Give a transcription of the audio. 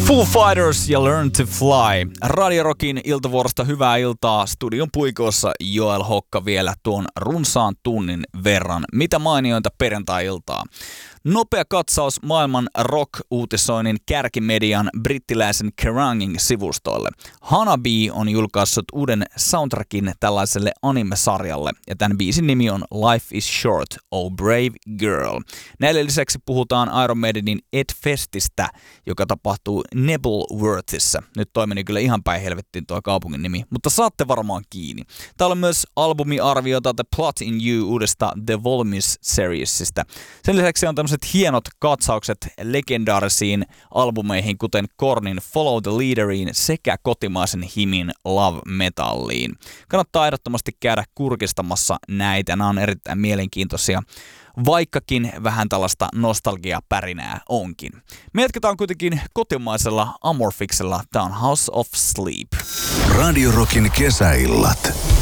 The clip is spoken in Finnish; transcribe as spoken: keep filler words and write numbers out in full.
Foo Fighters ja Learn to Fly. Radio Rockin iltavuorosta hyvää iltaa. Studion puikossa Joel Hokka vielä tuon runsaan tunnin verran. Mitä mainiointa perjantai-iltaa. Nopea katsaus maailman rock-uutisoinnin kärkimedian brittiläisen Kerrangin sivustoille. Hanabi on julkaissut uuden soundtrackin tällaiselle anime-sarjalle, ja tämän biisin nimi on Life is Short, Oh Brave Girl. Näille lisäksi puhutaan Iron Maidenin Ed Festistä, joka tapahtuu Nebelworthissa. Nyt toi meni kyllä ihan päin helvettiin tuo kaupungin nimi, mutta saatte varmaan kiinni. Täällä on myös albumiarviota The Plot in You uudesta The Volumes-seriesistä. Sen lisäksi on tämmöiset hienot katsaukset legendaarisiin albumeihin, kuten Kornin Follow the Leaderiin sekä kotimaisen Himin Love Metalliin. Kannattaa ehdottomasti käydä kurkistamassa näitä, nämä on erittäin mielenkiintoisia, vaikkakin vähän tällaista nostalgiapärinää onkin. Me jatketaan kuitenkin kotimaisella Amorphiksella, tää on House of Sleep. Radio Rockin kesäillat.